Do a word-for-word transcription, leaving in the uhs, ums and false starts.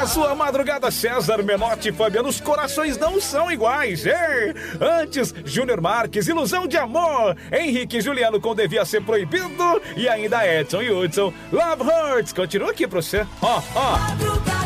sua madrugada, César Menotti e Fabiano, os corações não são iguais. Ei! Antes, Júnior Marques, Ilusão de Amor, Henrique e Juliano com Devia Ser Proibido e ainda Edson e Hudson, Love Hurts. Continua aqui pra você. Ó, ó.